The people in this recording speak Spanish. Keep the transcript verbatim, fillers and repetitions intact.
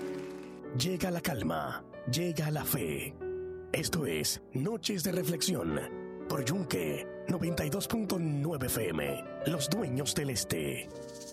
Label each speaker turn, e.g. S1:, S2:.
S1: Llega la calma, llega la fe. Esto es Noches de Reflexión por Yunque noventa y dos punto nueve F M, Los Dueños del Este.